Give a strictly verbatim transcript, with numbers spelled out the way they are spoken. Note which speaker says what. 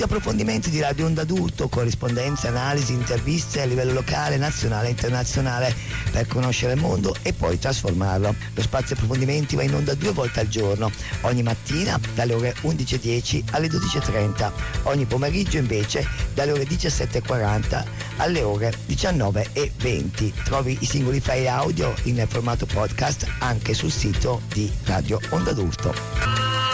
Speaker 1: Approfondimenti di Radio Onda Adulto, corrispondenze, analisi, interviste a livello locale, nazionale e internazionale per conoscere il mondo e poi trasformarlo. Lo spazio approfondimenti va in onda due volte al giorno, ogni mattina dalle ore undici e dieci alle dodici e trenta, ogni pomeriggio invece dalle ore diciassette e quaranta alle ore diciannove e venti. Trovi i singoli file audio in formato podcast anche sul sito di Radio Onda Adulto.